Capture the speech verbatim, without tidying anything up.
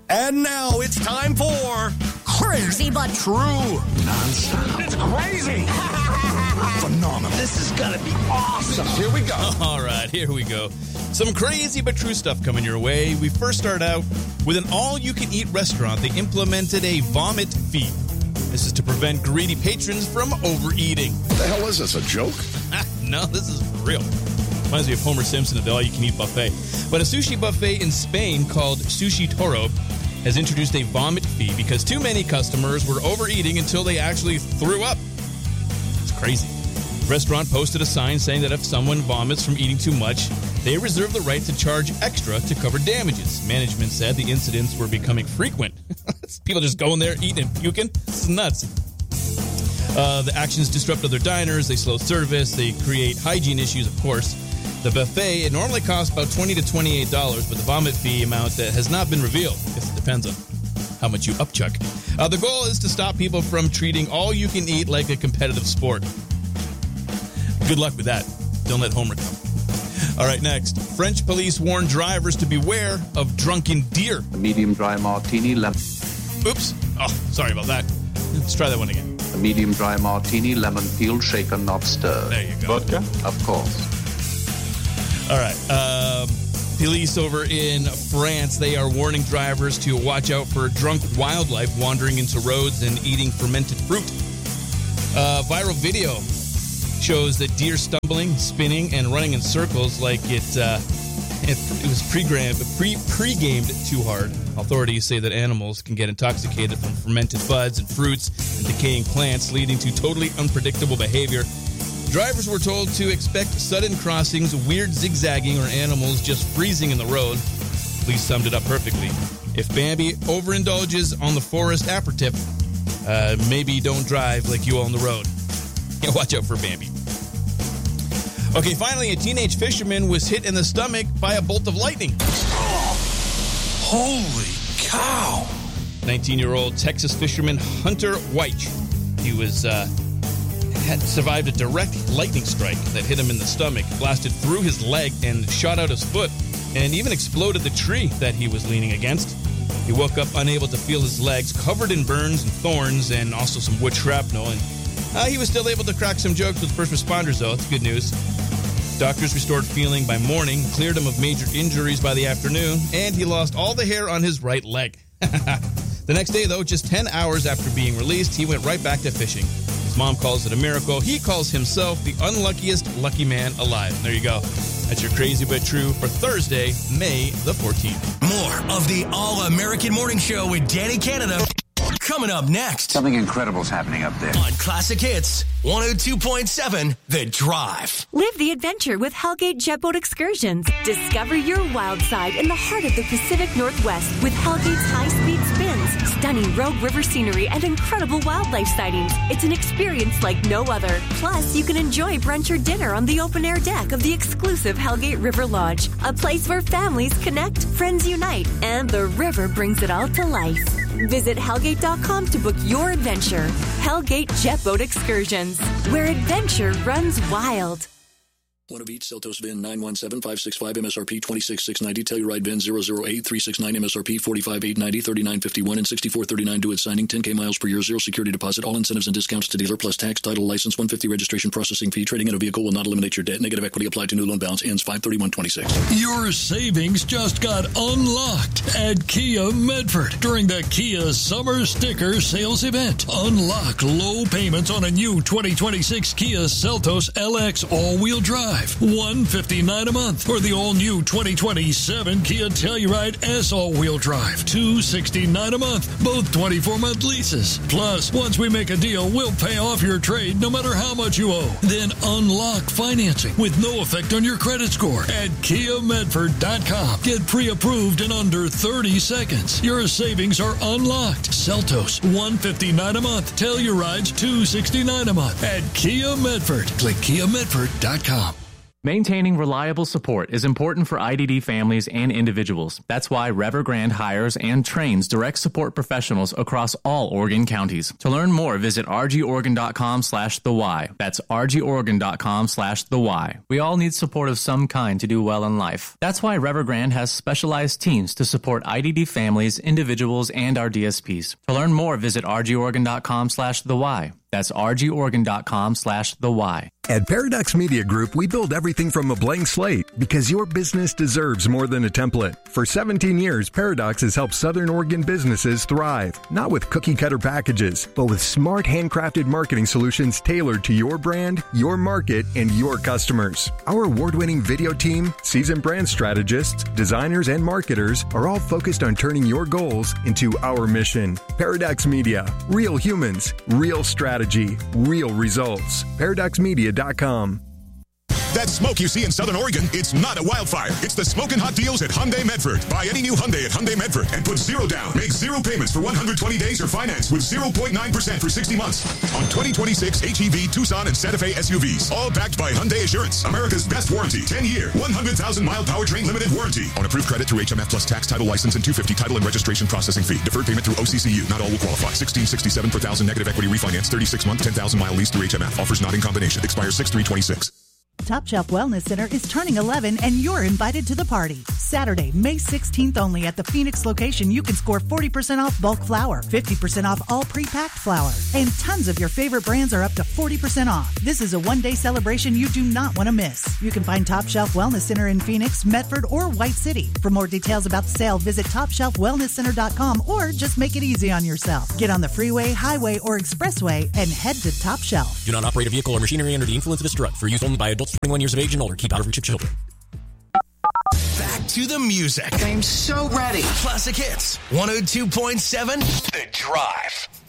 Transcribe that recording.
And now it's time for Crazy But True. Nonstop. It's crazy. Phenomenal. This is going to be awesome. Here we go. All right, here we go. Some crazy but true stuff coming your way. We first start out with an all-you-can-eat restaurant. They implemented a vomit fee. This is to prevent greedy patrons from overeating. What the hell is this, a joke? No, this is for real. Reminds me of Homer Simpson at the all-you-can-eat buffet. But a sushi buffet in Spain called Sushi Toro has introduced a vomit fee because too many customers were overeating until they actually threw up. It's crazy. The restaurant posted a sign saying that if someone vomits from eating too much, they reserve the right to charge extra to cover damages. Management said the incidents were becoming frequent. People just going there, eating and puking. This is nuts. Uh, the actions disrupt other diners. They slow service. They create hygiene issues, of course. The buffet, it normally costs about twenty to twenty-eight dollars, but the vomit fee amount that has not been revealed. I guess it depends on how much you upchuck. Uh, the goal is to stop people from treating all-you-can-eat like a competitive sport. Good luck with that. Don't let Homer come. All right, next. French police warn drivers to beware of drunken deer. A medium dry martini, lemon. Oops. Oh, sorry about that. Let's try that one again. A medium dry martini, lemon peel, shaken, not stirred. There you go. Vodka? Of course. All right. Um, police over in France, they are warning drivers to watch out for drunk wildlife wandering into roads and eating fermented fruit. Uh, viral video shows that deer stumbling, spinning, and running in circles like it uh, it, it was pre-gamed, pre, pre-gamed too hard. Authorities say that animals can get intoxicated from fermented buds and fruits and decaying plants, leading to totally unpredictable behavior. Drivers were told to expect sudden crossings, weird zigzagging, or animals just freezing in the road. Police summed it up perfectly. If Bambi overindulges on the forest aperitif, uh, maybe don't drive like you on the road. Yeah, watch out for Bambi. Okay, finally, a teenage fisherman was hit in the stomach by a bolt of lightning. Oh, holy cow. nineteen-year-old Texas fisherman Hunter White. He was... Uh, had survived a direct lightning strike that hit him in the stomach, blasted through his leg and shot out his foot, and even exploded the tree that he was leaning against. He woke up unable to feel his legs, covered in burns and thorns and also some wood shrapnel, and uh, he was still able to crack some jokes with first responders, though. It's good news. Doctors restored feeling by morning, cleared him of major injuries by the afternoon, and he lost all the hair on his right leg. The next day, though, just ten hours after being released, he went right back to fishing. His mom calls it a miracle. He calls himself the unluckiest lucky man alive. There you go. That's your Crazy But True for Thursday, May the fourteenth. More of the All-American Morning Show with Danny Canada coming up next. Something incredible's happening up there. On Classic Hits, one oh two point seven, The Drive. Live the adventure with Hellgate Jetboat Excursions. Discover your wild side in the heart of the Pacific Northwest with Hellgate's high-speed spins, stunning rogue river scenery, and incredible wildlife sightings. It's an experience like no other. Plus, you can enjoy brunch or dinner on the open-air deck of the exclusive Hellgate River Lodge, a place where families connect, friends unite, and the river brings it all to life. Visit Hellgate dot com to book your adventure. Hellgate Jetboat Excursions, where adventure runs wild. One of each, Celtos V I N nine one seven five six five, M S R P twenty-six six ninety, Telluride V I N zero zero eight three six nine, M S R P forty-five eight ninety, thirty-nine fifty-one, and sixty-four thirty-nine due at signing, ten K miles per year, zero security deposit, all incentives and discounts to dealer, plus tax, title, license, one hundred fifty registration processing fee. Trading in a vehicle will not eliminate your debt. Negative equity applied to new loan balance ends five thirty-one twenty-six. Your savings just got unlocked at Kia Medford during the Kia Summer Sticker Sales Event. Unlock low payments on a new twenty twenty-six Kia Seltos L X all-wheel drive. one hundred fifty-nine dollars a month. For the all-new twenty twenty-seven Kia Telluride S all-wheel drive. two hundred sixty-nine dollars a month. Both twenty-four month leases. Plus, once we make a deal, we'll pay off your trade no matter how much you owe. Then unlock financing with no effect on your credit score at Kia Medford dot com. Get pre-approved in under thirty seconds. Your savings are unlocked. Seltos, one hundred fifty-nine dollars a month. Telluride's two hundred sixty-nine dollars a month at Kia Medford. Click Kia Medford dot com. Maintaining reliable support is important for I D D families and individuals. That's why Evergrande hires and trains direct support professionals across all Oregon counties. To learn more, visit rgoregon.com slash the Y. That's rgoregon.com slash the Y. We all need support of some kind to do well in life. That's why Evergrande has specialized teams to support I D D families, individuals, and our D S Ps. To learn more, visit rgoregon.com slash the Y. That's rgoregon.com slash the Y. At Paradox Media Group, we build everything from a blank slate because your business deserves more than a template. For seventeen years, Paradox has helped Southern Oregon businesses thrive, not with cookie-cutter packages, but with smart, handcrafted marketing solutions tailored to your brand, your market, and your customers. Our award-winning video team, seasoned brand strategists, designers, and marketers are all focused on turning your goals into our mission. Paradox Media, real humans, real strategy, real results. paradox media dot com. That smoke you see in Southern Oregon, it's not a wildfire. It's the smoking hot deals at Hyundai Medford. Buy any new Hyundai at Hyundai Medford and put zero down. Make zero payments for one hundred twenty days or finance with zero point nine percent for sixty months on twenty twenty-six H E V, Tucson, and Santa Fe S U Vs. All backed by Hyundai Assurance, America's best warranty. ten-year, one hundred thousand mile powertrain limited warranty. On approved credit through H M F plus tax, title, license, and two hundred fifty title and registration processing fee. Deferred payment through O C C U. Not all will qualify. sixteen sixty-seven per thousand negative equity refinance. thirty-six month, ten thousand mile lease through H M F. Offers not in combination. Expires six three twenty-six. Top Shelf Wellness Center is turning eleven and you're invited to the party. Saturday, May sixteenth only at the Phoenix location, you can score forty percent off bulk flour, fifty percent off all pre-packed flour, and tons of your favorite brands are up to forty percent off. This is a one-day celebration you do not want to miss. You can find Top Shelf Wellness Center in Phoenix, Medford, or White City. For more details about the sale, visit top shelf wellness center dot com or just make it easy on yourself. Get on the freeway, highway, or expressway and head to Top Shelf. Do not operate a vehicle or machinery under the influence of this drug. For use only by adults twenty-one years of age and older. Keep out of reach of children. Back to the music. I'm so ready. Classic hits. one oh two point seven The Drive.